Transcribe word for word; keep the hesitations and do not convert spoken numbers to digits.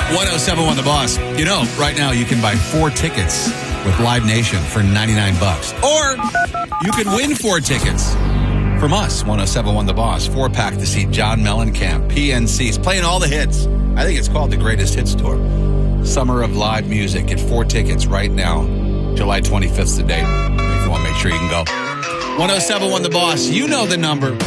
one oh seven one The Boss. You know, right now you can buy four tickets with Live Nation for ninety-nine bucks. Or you could win four tickets from us, one oh seven one The Boss. Four-pack to see John Mellencamp, P N C's, playing all the hits. I think it's called the Greatest Hits Tour. Summer of Live Music. Get four tickets right now. July twenty-fifth is the date. If you want to make sure you can go. one oh seven one The Boss. You know the number.